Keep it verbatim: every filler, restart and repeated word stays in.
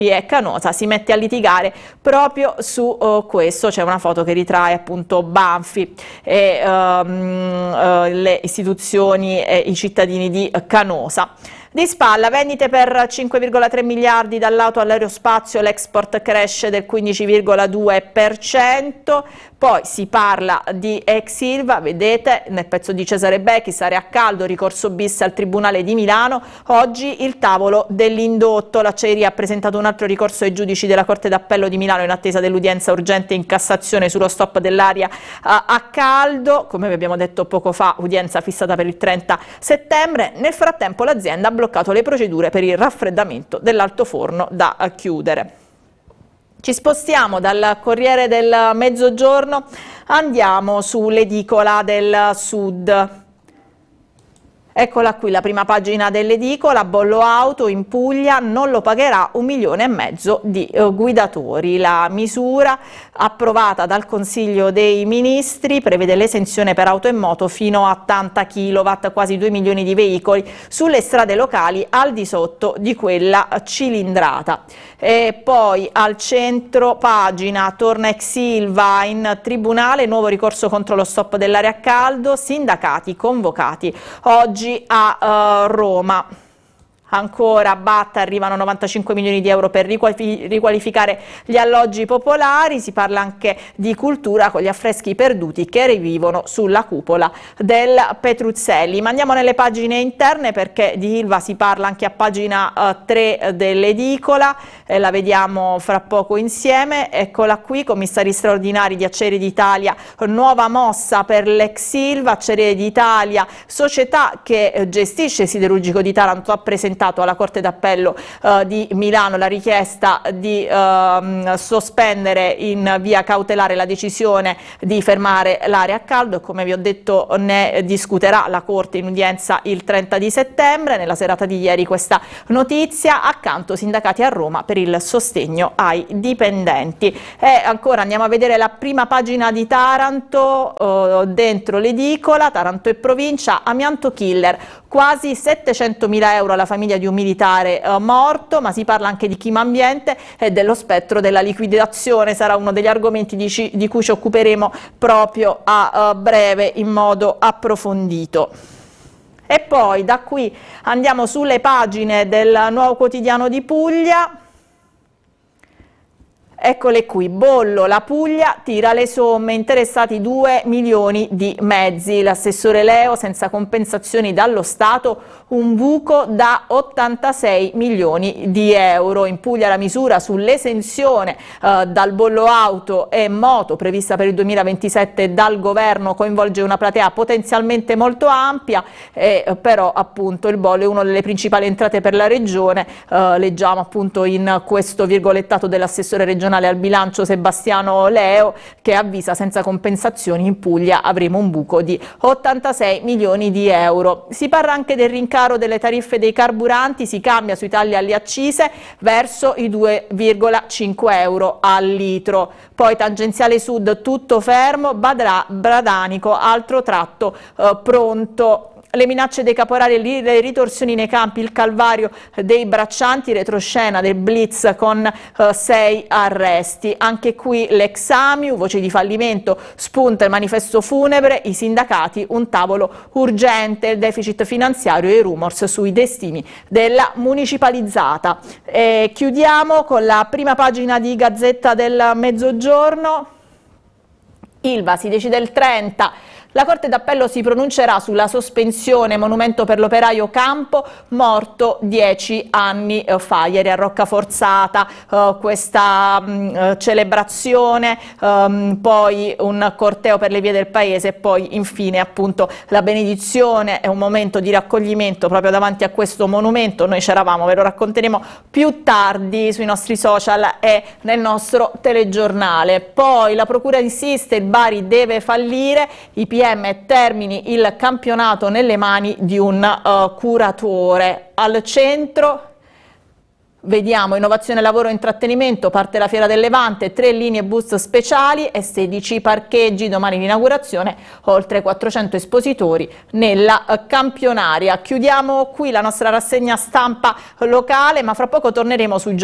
e Canosa si mette a litigare proprio su uh, questo. C'è una foto che ritrae appunto Banfi e um, uh, le istituzioni e i cittadini di Canosa. Di spalla, vendite per cinque virgola tre miliardi dall'auto all'aerospazio, l'export cresce del quindici virgola due per cento, poi si parla di ex Ilva, vedete nel pezzo di Cesare Becchi, area a caldo, ricorso bis al Tribunale di Milano, oggi il tavolo dell'indotto, l'acciaieria ha presentato un altro ricorso ai giudici della Corte d'Appello di Milano in attesa dell'udienza urgente in Cassazione sullo stop dell'aria a caldo, come vi abbiamo detto poco fa, udienza fissata per il trenta settembre, nel frattempo l'azienda ha bloccato le procedure per il raffreddamento dell'altoforno da chiudere. Ci spostiamo dal Corriere del Mezzogiorno, andiamo sull'edicola del Sud. Eccola qui la prima pagina dell'edicola, bollo auto in Puglia non lo pagherà un milione e mezzo di eh, guidatori. La misura approvata dal Consiglio dei Ministri prevede l'esenzione per auto e moto fino a ottanta chilowatt, quasi due milioni di veicoli sulle strade locali al di sotto di quella cilindrata. E poi al centro pagina torna ex Ilva in tribunale, nuovo ricorso contro lo stop dell'aria a caldo, sindacati convocati oggi a uh, Roma. Ancora Batta, arrivano novantacinque milioni di euro per riqualificare gli alloggi popolari, si parla anche di cultura con gli affreschi perduti che rivivono sulla cupola del Petruzzelli. Ma andiamo nelle pagine interne perché di Ilva si parla anche a pagina uh, tre dell'edicola, eh, la vediamo fra poco insieme, eccola qui, commissari straordinari di Acciaierie d'Italia, nuova mossa per l'ex Ilva, Acciaierie d'Italia, società che gestisce il siderurgico di Taranto, ha presentato alla Corte d'Appello eh, di Milano la richiesta di eh, sospendere in via cautelare la decisione di fermare l'area a caldo e, come vi ho detto, ne discuterà la Corte in udienza il trenta di settembre. Nella serata di ieri questa notizia, accanto sindacati a Roma per il sostegno ai dipendenti. E ancora andiamo a vedere la prima pagina di Taranto, eh, dentro l'edicola, Taranto e provincia, amianto killer, quasi settecentomila euro alla famiglia di un militare eh, morto, ma si parla anche di clima ambiente e dello spettro della liquidazione, sarà uno degli argomenti di, ci, di cui ci occuperemo proprio a, a breve in modo approfondito. E poi da qui andiamo sulle pagine del Nuovo Quotidiano di Puglia. Eccole qui, bollo, la Puglia tira le somme, interessati due milioni di mezzi, l'assessore Leo senza compensazioni dallo Stato, un buco da ottantasei milioni di euro. In Puglia la misura sull'esenzione eh, dal bollo auto e moto prevista per il duemilaventisette dal governo coinvolge una platea potenzialmente molto ampia, e, eh, però appunto il bollo è una delle principali entrate per la regione, eh, leggiamo appunto in questo virgolettato dell'assessore regionale al bilancio Sebastiano Leo che avvisa senza compensazioni in Puglia avremo un buco di ottantasei milioni di euro. Si parla anche del rincaro delle tariffe dei carburanti, si cambia sui tagli alle accise verso i due virgola cinque euro al litro. Poi tangenziale sud tutto fermo, Badra, Bradanico altro tratto eh, pronto. Le minacce dei caporali, le ritorsioni nei campi, il calvario dei braccianti, retroscena del blitz con uh, sei arresti. Anche qui l'ex Amiu, voce di fallimento, spunta il manifesto funebre, i sindacati, un tavolo urgente, il deficit finanziario e i rumors sui destini della municipalizzata. E chiudiamo con la prima pagina di Gazzetta del Mezzogiorno. Ilva si decide il trenta. La Corte d'Appello si pronuncerà sulla sospensione monumento per l'operaio Campo, morto dieci anni fa. Ieri a Roccaforzata uh, questa um, celebrazione, um, poi un corteo per le vie del paese e poi infine appunto la benedizione. È un momento di raccoglimento proprio davanti a questo monumento. Noi c'eravamo, ve lo racconteremo più tardi sui nostri social e nel nostro telegiornale. Poi la Procura insiste, il Bari deve fallire, i P M termini il campionato nelle mani di un uh, curatore. Al centro vediamo innovazione, lavoro e intrattenimento, parte la Fiera del Levante, tre linee bus speciali e sedici parcheggi, domani l'inaugurazione, oltre quattrocento espositori nella uh, campionaria. Chiudiamo qui la nostra rassegna stampa locale, ma fra poco torneremo sui